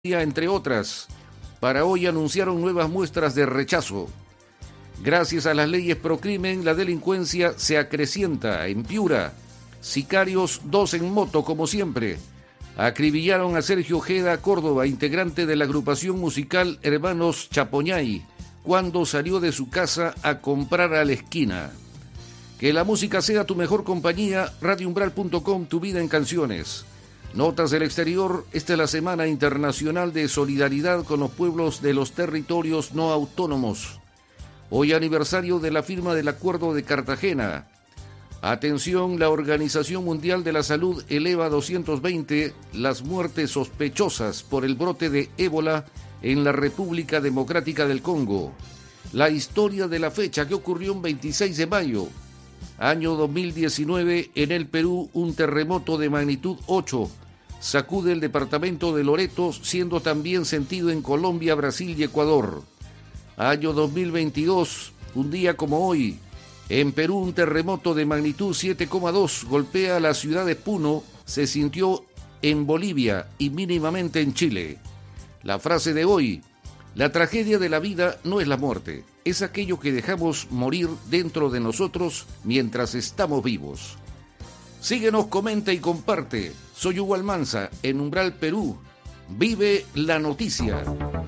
entre otras. Para hoy anunciaron nuevas muestras de rechazo. Gracias a las leyes procrimen, la delincuencia se acrecienta en Piura. Sicarios, 2 en moto, como siempre. Acribillaron a Sergio Ojeda Córdoba, integrante de la agrupación musical Hermanos Chapoñay, cuando salió de su casa a comprar a la esquina. Que la música sea tu mejor compañía. RadioUmbral.com, tu vida en canciones. Notas del exterior. Esta es la Semana Internacional de Solidaridad con los pueblos de los territorios no autónomos. Hoy aniversario de la firma del Acuerdo de Cartagena. Atención, la Organización Mundial de la Salud eleva a 220 las muertes sospechosas por el brote de ébola en la República Democrática del Congo. La historia de la fecha que ocurrió un 26 de mayo. Año 2019, en el Perú, un terremoto de magnitud 8 sacude el departamento de Loreto, siendo también sentido en Colombia, Brasil y Ecuador. Año 2022, un día como hoy, en Perú un terremoto de magnitud 7,2 golpea la ciudad de Puno, se sintió en Bolivia y mínimamente en Chile. La frase de hoy: la tragedia de la vida no es la muerte, es aquello que dejamos morir dentro de nosotros mientras estamos vivos. Síguenos, comenta y comparte. Soy Hugo Almanza, en Umbral, Perú. Vive la noticia.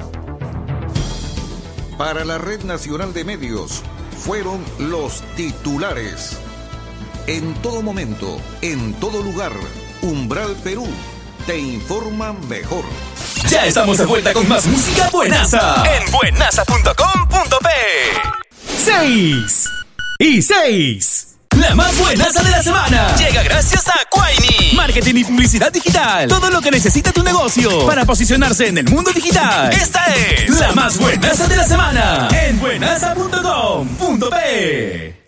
Para la Red Nacional de Medios, fueron los titulares. En todo momento, en todo lugar, Umbral Perú te informa mejor. Ya estamos de vuelta con más música buenaza en buenaza.com.p. 6 y 6. La más buenaza de la semana llega gracias a Quaini. Marketing y publicidad digital. Todo lo que necesita tu negocio para posicionarse en el mundo digital. Esta es la más buenaza de la semana en buenaza.com.p.